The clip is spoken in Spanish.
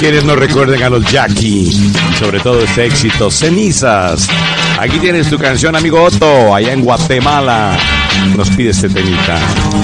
Quienes no recuerden a los Jackie, sobre todo este éxito, Cenizas. Aquí tienes tu canción, amigo Otto, allá en Guatemala. Nos pide este temita.